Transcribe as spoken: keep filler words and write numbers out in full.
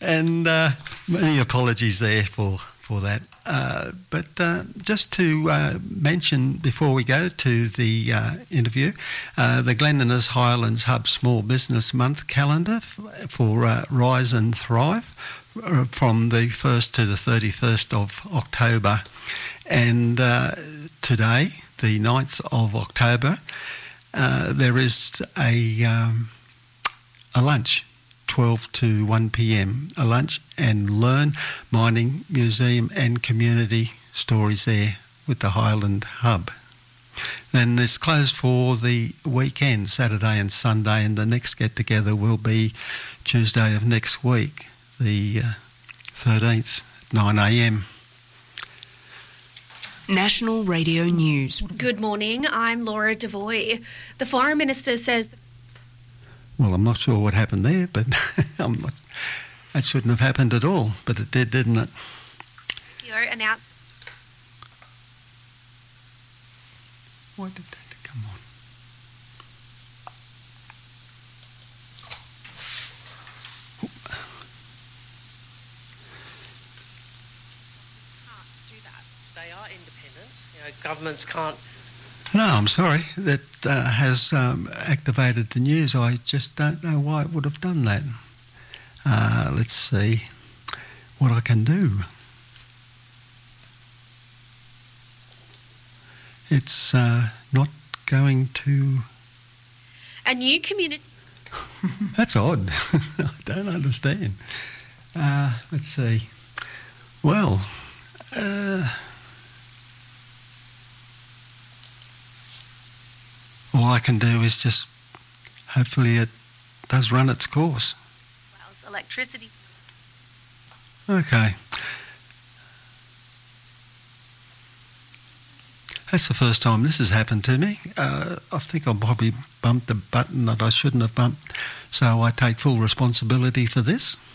and uh, many apologies there for, for that. Uh, but uh, just to uh, mention before we go to the uh, interview, uh, the Glen Innes Highlands Hub Small Business Month calendar f- for uh, Rise and Thrive uh, from the first to the thirty-first of October. And uh, today, the ninth of October, uh, there is a, um, a lunch. twelve to one p.m, a lunch and learn mining, museum and community stories there with the Highland Hub. Then it's closed for the weekend, Saturday and Sunday, and the next get-together will be Tuesday of next week, the uh, thirteenth, at nine a.m. National Radio News. Good morning, I'm Laura Devoy. The Foreign Minister says... Well, I'm not sure what happened there, but I'm not, that shouldn't have happened at all, but it did, didn't it? C E O announced... Why did that come on? Can't do that. They are independent. You know, governments can't... No, I'm sorry. That uh, has um, activated the news. I just don't know why it would have done that. Uh, let's see what I can do. It's uh, not going to... A new community... That's odd. I don't understand. Uh, let's see. Well... Uh, all I can do is just hopefully it does run its course. Wales electricity... Okay. That's the first time this has happened to me. Uh, I think I probably bumped the button that I shouldn't have bumped, so I take full responsibility for this.